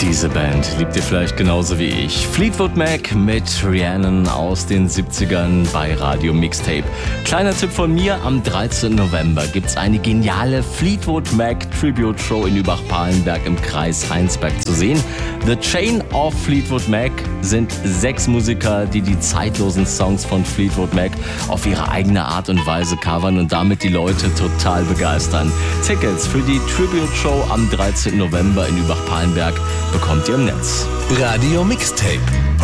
Diese Band liebt ihr vielleicht genauso wie ich. Fleetwood Mac mit Rhiannon aus den 70ern bei Radio Mixtape. Kleiner Tipp von mir, am 13. November gibt's eine geniale Fleetwood Mac Tribute Show in Übach-Palenberg im Kreis Heinsberg zu sehen. The Chain of Fleetwood Mac sind 6 Musiker, die die zeitlosen Songs von Fleetwood Mac auf ihre eigene Art und Weise covern und damit die Leute total begeistern. Tickets für die Tribute Show am 13. November in Übach-Palenberg bekommt ihr im Netz. Radio Mixtape